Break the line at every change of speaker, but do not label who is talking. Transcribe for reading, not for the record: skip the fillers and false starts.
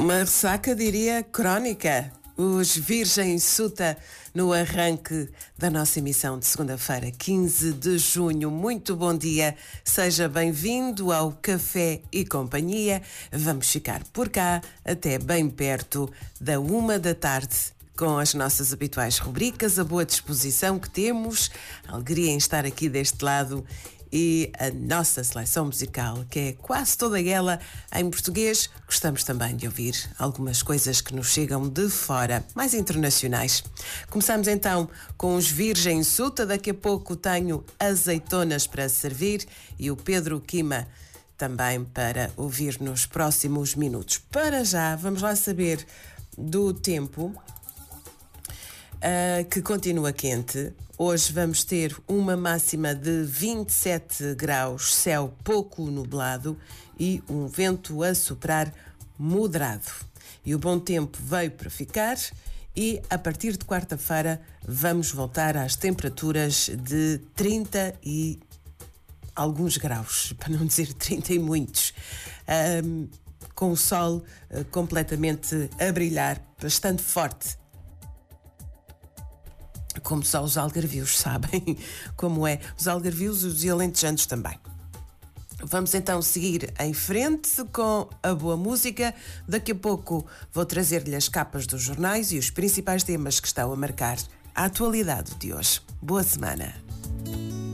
Uma ressaca, diria, crónica. Os Virgem Suta no arranque da nossa emissão de segunda-feira, 15 de junho. Muito bom dia, seja bem-vindo ao Café e Companhia. Vamos ficar por cá até bem perto da 1 da tarde, com as nossas habituais rubricas, a boa disposição que temos, a alegria em estar aqui deste lado e a nossa seleção musical, que é quase toda ela em português. Gostamos também de ouvir algumas coisas que nos chegam de fora, mais internacionais. Começamos então com os Virgem Suta. Daqui a pouco tenho azeitonas para servir e o Pedro Quima também para ouvir nos próximos minutos. Para já, vamos lá saber do tempo, que continua quente. Hoje vamos ter uma máxima de 27 graus, céu pouco nublado e um vento a soprar moderado. E o bom tempo veio para ficar e a partir de quarta-feira vamos voltar às temperaturas de 30 e alguns graus, para não dizer 30 e muitos, com o sol completamente a brilhar, bastante forte. Como só os algarvios sabem como é. Os algarvios e os alentejanos também. Vamos então seguir em frente com a boa música. Daqui a pouco vou trazer-lhe as capas dos jornais e os principais temas que estão a marcar a atualidade de hoje. Boa semana.